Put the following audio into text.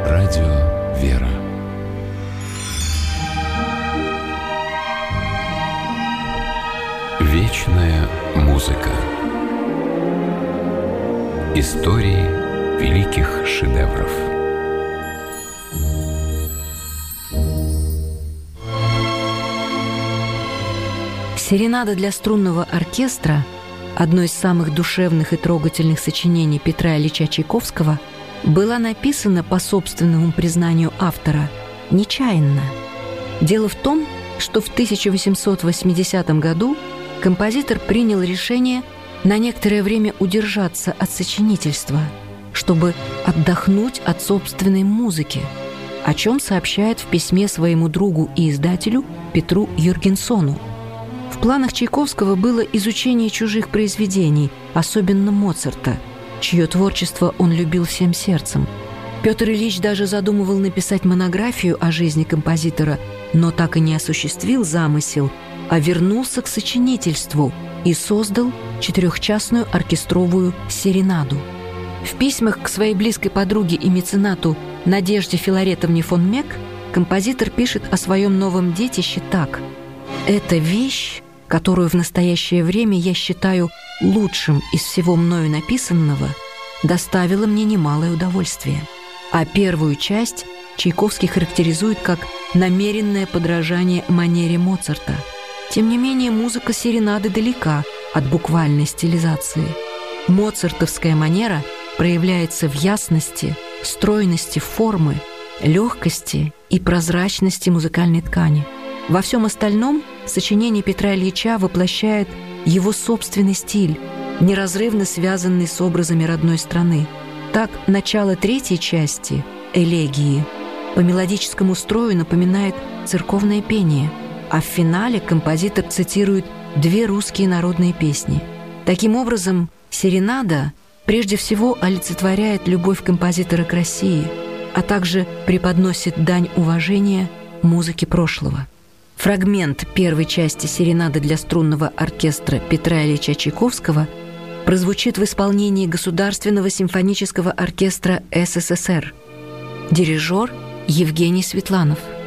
Радио «Вера». Вечная музыка. Истории великих шедевров. «Серенада для струнного оркестра» — одно из самых душевных и трогательных сочинений Петра Ильича Чайковского — была написана, по собственному признанию автора, нечаянно. Дело в том, что в 1880 году композитор принял решение на некоторое время удержаться от сочинительства, чтобы отдохнуть от собственной музыки, о чем сообщает в письме своему другу и издателю Петру Юргенсону. В планах Чайковского было изучение чужих произведений, особенно Моцарта, чье творчество он любил всем сердцем. Петр Ильич даже задумывал написать монографию о жизни композитора, но так и не осуществил замысел, а вернулся к сочинительству и создал 4-частную оркестровую серенаду. В письмах к своей близкой подруге и меценату Надежде Филаретовне фон Мек композитор пишет о своем новом детище так: «Эта вещь, которую в настоящее время я считаю лучшим из всего мною написанного, доставила мне немалое удовольствие». А первую часть Чайковский характеризует как намеренное подражание манере Моцарта. Тем не менее, музыка серенады далека от буквальной стилизации. Моцартовская манера проявляется в ясности, стройности формы, легкости и прозрачности музыкальной ткани. Во всем остальном сочинение Петра Ильича воплощает его собственный стиль, неразрывно связанный с образами родной страны. Так, начало 3-й части, элегии, по мелодическому строю напоминает церковное пение, а в финале композитор цитирует 2 русские народные песни. Таким образом, серенада прежде всего олицетворяет любовь композитора к России, а также преподносит дань уважения музыке прошлого. Фрагмент 1-й части серенады для струнного оркестра Петра Ильича Чайковского прозвучит в исполнении Государственного симфонического оркестра СССР. Дирижер Евгений Светланов.